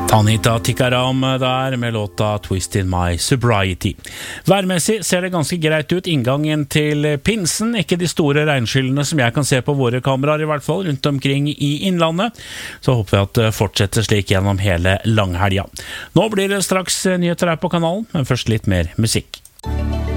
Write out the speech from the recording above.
Anita Tikaram der med låta Twisted My Sobriety. Værmessig ser det ganske greit ut inngangen til pinsen, ikke de store regnskyllene som jeg kan se på våre kameraer i hvert fall, rundt omkring i innlandet. Så håper vi at det fortsetter slik gjennom hele langhelga. Nå blir det straks nyheter her på kanalen, men først litt mer musikk.